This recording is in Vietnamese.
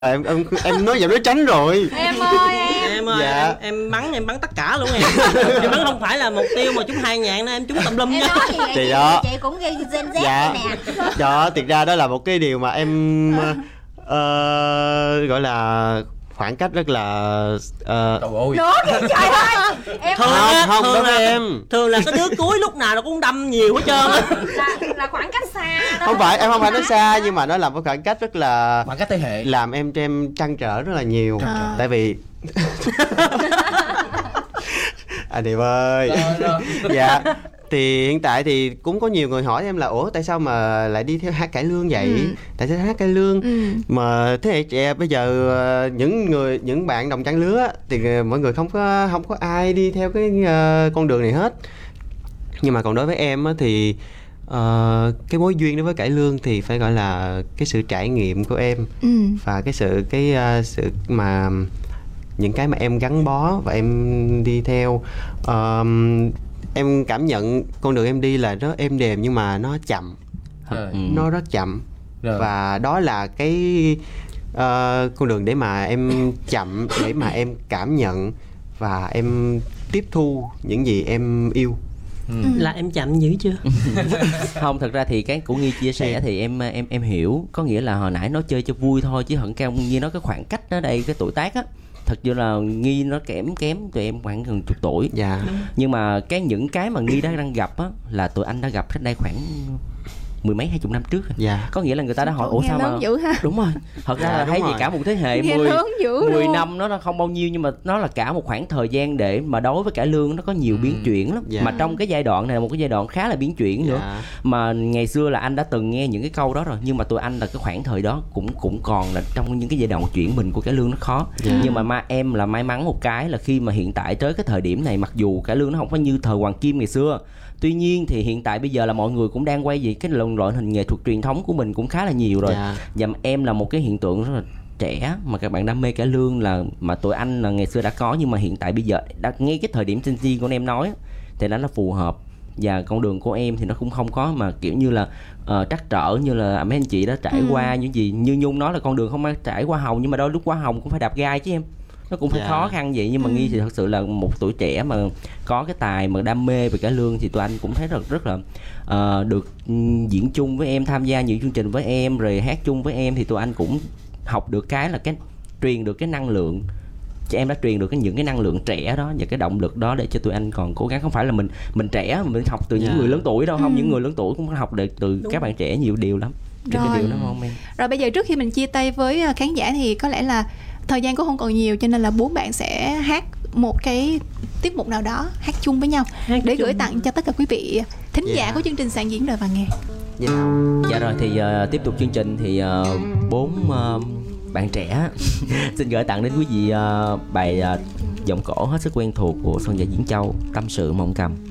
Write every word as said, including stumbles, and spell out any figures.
em em em nói giọng nói tránh rồi. Em ơi em Em ơi, Dạ. em, em bắn em bắn tất cả luôn em. Em bắn không phải là mục tiêu mà chúng hai ngàn nữa, em trúng tùm lum em nha. nói gì vậy Thì chị, đó. chị cũng gây Gen Z Dạ. nè. Đó, thiệt ra đó là một cái điều mà em ờ, gọi là khoảng cách rất là uh, Trời ơi. Nữa thì trời ơi em Thường Không, á, không, thường đối với là, em. thường là cái đứa cuối lúc nào nó cũng đâm nhiều hết trơn á. là, là khoảng cách xa đó. không phải em không phải nói xa, nhưng mà nó là một khoảng cách rất là Khoảng cách thế hệ. làm em cho em trăn trở rất là nhiều. À. Tại vì anh Điệp ơi. Rồi, rồi. Dạ, thì hiện tại thì cũng có nhiều người hỏi em là ủa tại sao mà lại đi theo hát cải lương vậy? Ừ. Tại sao hát cải lương? Ừ. Mà thế hệ trẻ bây giờ ờ, những người những bạn đồng trang lứa á, thì ờ, mọi người không có không có ai đi theo cái ờ, con đường này hết. Nhưng mà còn đối với em á, thì ờ, cái mối duyên đối với cải lương thì phải gọi là cái sự trải nghiệm của em, Ừ. và cái sự cái ờ, sự mà những cái mà em gắn bó và em đi theo. Ờm, em cảm nhận con đường em đi là nó êm đềm nhưng mà nó chậm, Rồi. Ừ. nó rất chậm. Rồi. Và đó là cái ờ, con đường để mà em chậm, để mà em cảm nhận và em tiếp thu những gì em yêu. Ừ. Là em chậm dữ chưa? Không, thật ra thì cái của Nghi chia sẻ thì em em em hiểu, có nghĩa là hồi nãy nó chơi cho vui thôi, chứ hận cao Nghi nói cái khoảng cách ở đây, cái tuổi tác á, thật sự là Nghi nó kém kém tụi em khoảng gần chục tuổi. Dạ. Nhưng mà cái những cái mà Nghi đã đang gặp á là tụi anh đã gặp cách đây khoảng mười mấy hai chục năm trước rồi. Dạ. Có nghĩa là người ta đã hỏi ủa Nghe sao lớn mà dữ ha. đúng rồi, thật ra Dạ, là đúng thấy gì rồi. cả một thế hệ Nghe mười lớn dữ mười luôn. năm nó là không bao nhiêu, nhưng mà nó là cả một khoảng thời gian để mà đối với cải lương nó có nhiều biến chuyển lắm. Dạ. Mà trong cái giai đoạn này là một cái giai đoạn khá là biến chuyển nữa. Dạ. Mà ngày xưa là anh đã từng nghe những cái câu đó rồi, nhưng mà tụi anh là cái khoảng thời đó cũng cũng còn là trong những cái giai đoạn chuyển mình của cải lương nó khó. Dạ. Nhưng mà ma em là may mắn một cái là khi mà hiện tại tới cái thời điểm này, mặc dù cải lương nó không có như thời hoàng kim ngày xưa, tuy nhiên thì hiện tại bây giờ là mọi người cũng đang quay về cái loại hình nghệ thuật truyền thống của mình cũng khá là nhiều rồi. Dạ. Và em là một cái hiện tượng rất là trẻ mà các bạn đam mê cải lương, là mà tụi anh là ngày xưa đã có, nhưng mà hiện tại bây giờ đã ngay cái thời điểm sinh viên của em nói thì nó nó phù hợp. Và con đường của em thì nó cũng không có mà kiểu như là uh, trắc trở như là mấy anh chị đã trải Ừ. qua những gì. Như Nhung nói là con đường không ai trải qua hồng, nhưng mà đôi lúc qua hồng cũng phải đạp gai chứ em, nó cũng phải Dạ. khó khăn vậy. Nhưng mà Ừ. Nghi thì thật sự là một tuổi trẻ mà có cái tài mà đam mê về cải lương, thì tụi anh cũng thấy rất rất là uh, được um, diễn chung với em, tham gia những chương trình với em, rồi hát chung với em, thì tụi anh cũng học được cái là cái truyền được cái năng lượng. Chị em đã truyền được cái những cái năng lượng trẻ đó và cái động lực đó để cho tụi anh còn cố gắng. Không phải là mình mình trẻ mà mình học từ những Dạ. người lớn tuổi đâu, không. Ừ. Những người lớn tuổi cũng học được từ Đúng. các bạn trẻ nhiều điều lắm. Cái Rồi. điều đó không em? Rồi bây giờ trước khi mình chia tay với uh, khán giả thì có lẽ là thời gian cũng không còn nhiều, cho nên là bốn bạn sẽ hát một cái tiết mục nào đó hát chung với nhau Hát để chung. gửi tặng cho tất cả quý vị thính Dạ. giả của chương trình Sàn Diễn Đời Và Nghề. Dạ. Dạ rồi thì uh, tiếp tục chương trình thì uh, bốn uh, bạn trẻ xin gửi tặng đến quý vị uh, bài uh, giọng cổ hết sức quen thuộc của Sơn Dạ Diễn Châu, Tâm Sự Mộng Cầm.